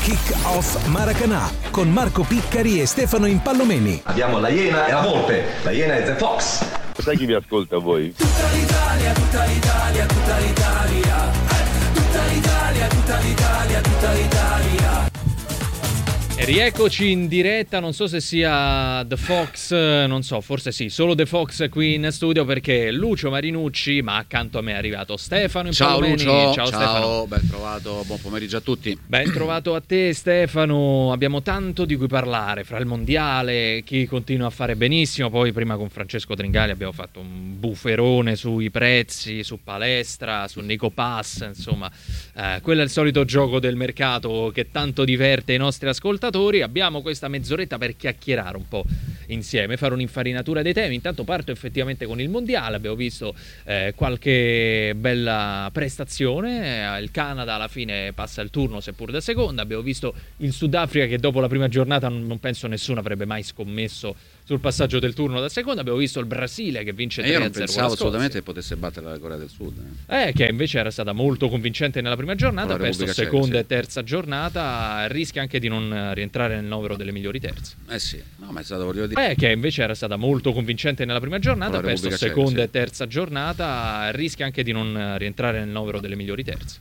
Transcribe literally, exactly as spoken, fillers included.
Kick-Off Maracanã con Marco Piccari e Stefano Impallomeni. Abbiamo la Iena e la Volpe. La Iena è The Fox. Sai chi vi ascolta voi? Tutta l'Italia, tutta l'Italia, tutta l'Italia. Eh, tutta l'Italia, tutta l'Italia, tutta l'Italia. E rieccoci in diretta, non so se sia The Fox, non so, forse sì, solo The Fox qui in studio perché Lucio Marinucci, ma accanto a me è arrivato Stefano Impallomeni. Ciao Lucio, ciao, ciao, Stefano. ben trovato, buon pomeriggio a tutti. Ben trovato a te Stefano, abbiamo tanto di cui parlare, fra il mondiale, chi continua a fare benissimo, poi prima con Francesco Tringali abbiamo fatto un bufferone sui prezzi, su palestra, su Nico Pass, insomma, eh, quello è il solito gioco del mercato che tanto diverte i nostri ascoltatori. Abbiamo questa mezz'oretta per chiacchierare un po' insieme, fare un'infarinatura dei temi. Intanto parto effettivamente con il mondiale. Abbiamo visto eh, qualche bella prestazione, il Canada alla fine passa il turno seppur da seconda, abbiamo visto il Sudafrica che dopo la prima giornata non penso nessuno avrebbe mai scommesso sul passaggio del turno da seconda, abbiamo visto il Brasile che vince tre a zero. Io non pensavo assolutamente che potesse battere la Corea del Sud, eh. eh che invece era stata molto convincente nella prima giornata, perso seconda e terza giornata, rischia anche di non rientrare nel novero delle migliori terze. Eh sì, no, ma è stato, voglio dire... eh che invece era stata molto convincente nella prima giornata, perso seconda Ceca, e terza giornata, rischia anche di non rientrare nel novero delle migliori terze.